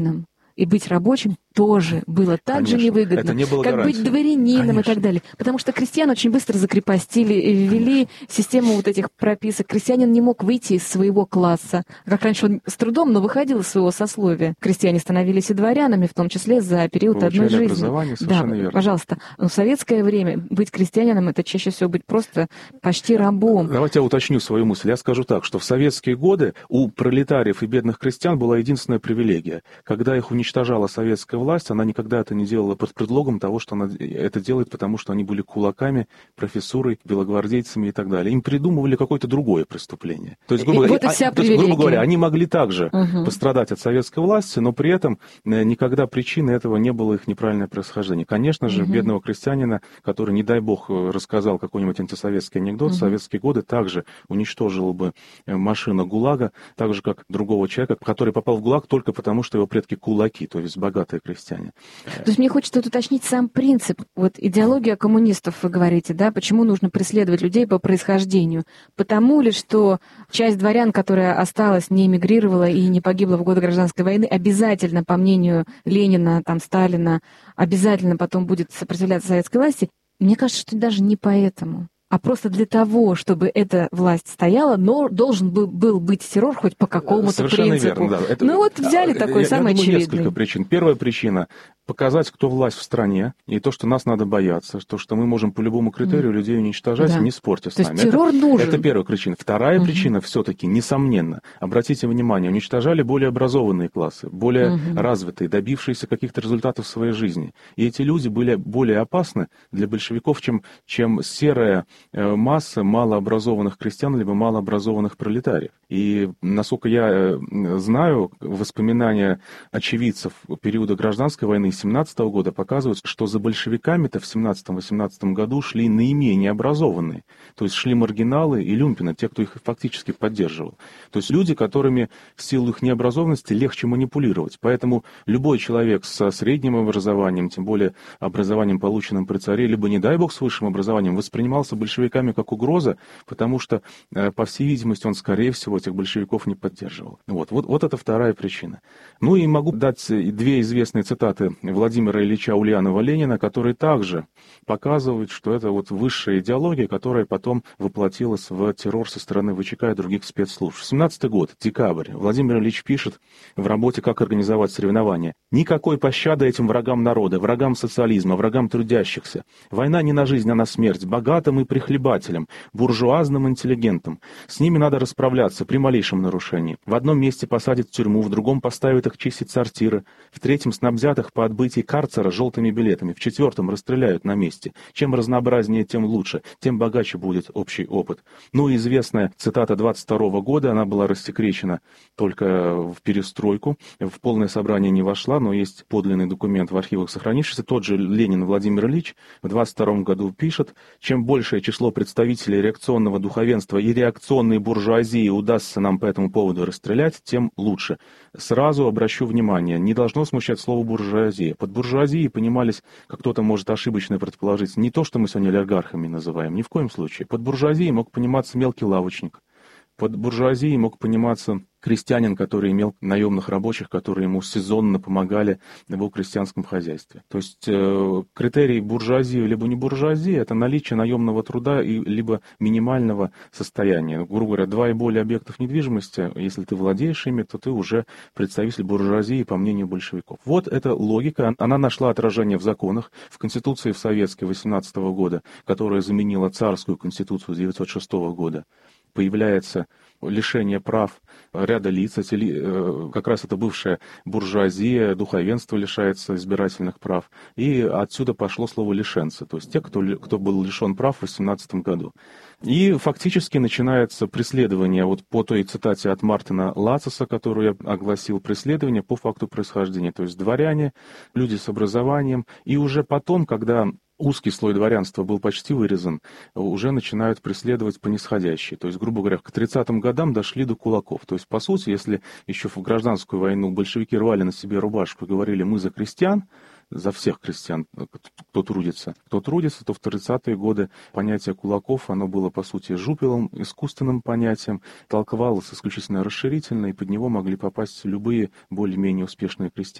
И быть рабочим тоже было так же невыгодно, это не было как гарантией. быть дворянином и так далее. Потому что крестьян очень быстро закрепостили, ввели систему вот этих прописок. Крестьянин не мог выйти из своего класса. Как раньше он с трудом, но выходил из своего сословия. Крестьяне становились и дворянами, в том числе за период Получали одной жизни. образование, совершенно верно. Пожалуйста. Но в советское время быть крестьянином — это чаще всего быть просто почти рабом. Давайте я уточню свою мысль. Я скажу так, что в советские годы у пролетариев и бедных крестьян была единственная привилегия. Когда их уничтожала советская власть, она никогда это не делала под предлогом того, что она это делает, потому что они были кулаками, профессурой, белогвардейцами и так далее. Им придумывали какое-то другое преступление. То есть, грубо говоря, они могли также пострадать от советской власти, но при этом никогда причиной этого не было их неправильное происхождение. Конечно же, бедного крестьянина, который, не дай бог, рассказал какой-нибудь антисоветский анекдот, в советские годы также уничтожила бы машина ГУЛАГа, так же, как другого человека, который попал в ГУЛАГ только потому, что его предки кулаки, то есть богатые крестьяне. То есть мне хочется уточнить сам принцип. Вот идеология коммунистов, вы говорите, да, почему нужно преследовать людей по происхождению? Потому ли, что часть дворян, которая осталась, не эмигрировала и не погибла в годы гражданской войны, обязательно, по мнению Ленина, там, Сталина, обязательно потом будет сопротивляться советской власти? Мне кажется, что даже не поэтому. А просто для того, чтобы эта власть стояла, но должен был быть террор хоть по какому-то совершенно принципу. Верно, да. Ну вот взяли такой самый очевидный. Несколько причин. Первая причина — показать, кто власть в стране, и то, что нас надо бояться, то, что мы можем по любому критерию людей уничтожать, не спорьте с нами. То есть террор нужен. Это первая причина. Вторая причина все-таки, несомненно, обратите внимание, уничтожали более образованные классы, более развитые, добившиеся каких-то результатов в своей жизни. И эти люди были более опасны для большевиков, чем серая масса малообразованных крестьян либо малообразованных пролетариев. И, насколько я знаю, воспоминания очевидцев периода гражданской войны 1917 года показывают, что за большевиками-то в 17-18 году шли наименее образованные. То есть шли маргиналы и люмпины, те, кто их фактически поддерживал. То есть люди, которыми в силу их необразованности легче манипулировать. Поэтому любой человек со средним образованием, тем более образованием, полученным при царе, либо, не дай бог, с высшим образованием, воспринимался большевиками как угроза, потому что, по всей видимости, он, скорее всего, этих большевиков не поддерживал. Вот это вторая причина. Ну и могу дать две известные цитаты Владимира Ильича Ульянова-Ленина, которые также показывают, что это вот высшая идеология, которая потом воплотилась в террор со стороны ВЧК и других спецслужб. 17-й год, декабрь. Владимир Ильич пишет в работе «Как организовать соревнования». «Никакой пощады этим врагам народа, врагам социализма, врагам трудящихся. Война не на жизнь, а на смерть, богатым и прихлебателям, буржуазным интеллигентам. С ними надо расправляться при малейшем нарушении. В одном месте посадят в тюрьму, в другом поставят их чистить сортиры, в третьем снабдят их по отбытии карцера желтыми билетами, в четвертом расстреляют на месте. Чем разнообразнее, тем лучше, тем богаче будет общий опыт». Ну и известная цитата 22 года, она была рассекречена только в перестройку, в полное собрание не вошла, но есть подлинный документ в архивах сохранившийся. Тот же Ленин Владимир Ильич в 22 году пишет: «Чем большее число представителей реакционного духовенства и реакционной буржуазии удастся нам по этому поводу расстрелять, тем лучше. Сразу обращу внимание, не должно смущать слово буржуазия. Под буржуазией понимались, как кто-то может ошибочно предположить, не то, что мы сегодня олигархами называем, ни в коем случае. Под буржуазией мог пониматься мелкий лавочник. Под буржуазией мог пониматься крестьянин, который имел наемных рабочих, которые ему сезонно помогали в его крестьянском хозяйстве. То есть критерий буржуазии либо не буржуазии — это наличие наемного труда и либо минимального состояния. Грубо говоря, 2 и более объектов недвижимости, если ты владеешь ими, то ты уже представитель буржуазии, по мнению большевиков. Вот эта логика, она нашла отражение в законах, в Конституции в советской 18 года, которая заменила царскую Конституцию 1906 года. Появляется лишение прав ряда лиц, как раз это бывшая буржуазия, духовенство лишается избирательных прав, и отсюда пошло слово «лишенцы», то есть те, кто был лишен прав в 18 году. И фактически начинается преследование, вот по той цитате от Мартина Лацеса, которую я огласил, преследование по факту происхождения, то есть дворяне, люди с образованием, и уже потом, когда узкий слой дворянства был почти вырезан, уже начинают преследовать по нисходящей. То есть, грубо говоря, к 30-м годам дошли до кулаков. То есть, по сути, если еще в гражданскую войну большевики рвали на себе рубашку и говорили «мы за крестьян», за всех крестьян, кто трудится. Кто трудится, то в 30-е годы понятие кулаков, оно было, по сути, жупелом, искусственным понятием, толковалось исключительно расширительно, и под него могли попасть любые более-менее успешные крестьяне.